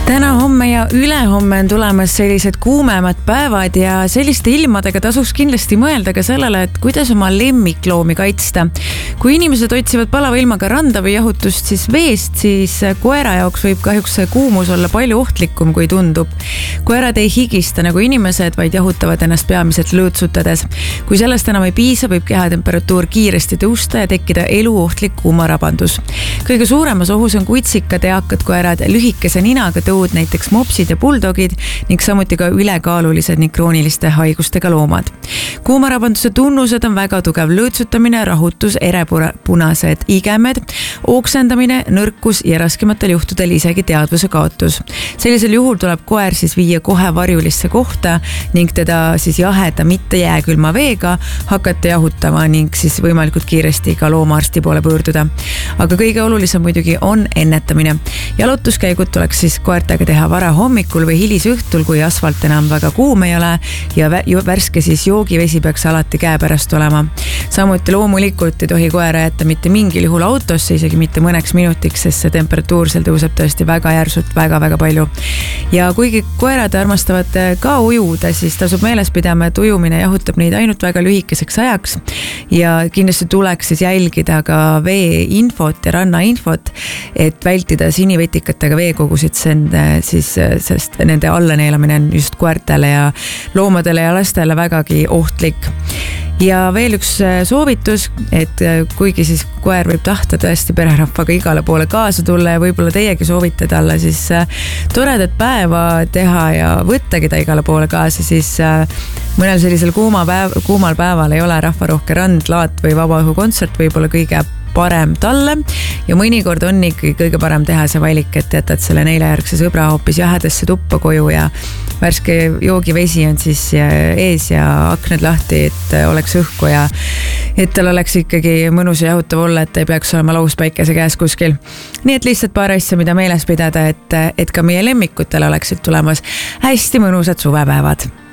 Täna, homme ja ülehomme on tulemas sellised kuumemad päevad ja selliste ilmadega tasuks kindlasti mõelda ka sellele, et kuidas oma lemmikloomi kaitsta. Kui inimesed otsivad palava ilmaga randa või jahutust veest, siis koera jaoks võib kahjuks see kuumus olla palju ohtlikum, kui tundub. Koerad ei higista nagu inimesed, vaid jahutavad ennast peamiselt lõõtsutades. Kui sellest enam ei piisa, võib kehatemperatuur kiiresti tõusta ja tekkida eluohtlik kuumarabandus. Kõige suuremas ohus on kutsikad, eakad koerad, lühikese ninaga tõud, näiteks mopsid ja buldogid ning samuti ka ülekaalulised ning krooniliste haigustega loomad. Kuumarabanduse tunnused on väga tugev lõõtsutamine, rahutus, erepunased igemed, ooksendamine, nõrkus ja raskematel juhtudel isegi teadvuse kaotus. Sellisel juhul tuleb koer viia kohe varjulisse kohta ning teda jaheda, mitte jääkülma veega hakata jahutama ning võimalikult kiiresti ka loomaarsti poole pöörduda. Aga kõige olulisem muidugi on ennetamine. Jalutuskäigud tuleks koertega teha vara hommikul või hilisõhtul, kui asfalt enam väga kuum ei ole ja värske joogivesi peaks alati käepärast olema. Samuti loomulikult ei tohi koera jätta mitte mingil juhul autosse, isegi mitte mõneks minutiks, sest see temperatuur seal tõuseb tõesti väga järsult, väga väga palju. Ja kuigi koerad armastavad ka ujuda, siis tasub meeles pidama, et ujumine jahutab neid ainult väga lühikeseks ajaks ja kindlasti tuleks jälgida ka veeinfot ja rannainfot, et vältida sinivetikatega veekogusid, sest nende allaneelamine on just koertele ja loomadele ja lastele vägagi ohtlik. Ja veel üks soovitus, et kuigi koer võib tahta tõesti pererahvaga igale poole kaasa tulla ja võib-olla teiegi soovite talle toredat päeva teha ja võttagi ta igale poole kaasa, siis mõnel sellisel kuumal päeval ei ole rahvarohke rand, laat või vabaõhukontsert võib-olla kõige parem talle ja mõnikord on ikkagi kõige parem teha see valik, et jätad selle neljajärgse sõbra hoopis jahedasse tuppa koju ja värske joogivesi on ees ja aknad lahti, et oleks õhku ja et tal oleks ikkagi mõnus ja jahutav olla, et ta ei peaks olema lauspäikese käes kuskil. Nii et lihtsalt paar asja, mida meeles pidada, et ka meie lemmikutel oleksid tulemas hästi mõnusad suvepäevad.